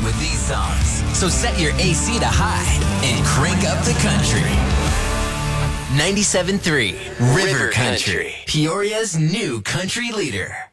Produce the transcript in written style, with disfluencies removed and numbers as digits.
with these songs. So set your AC to high and crank up the country. 97.3 River Country, Peoria's new country leader.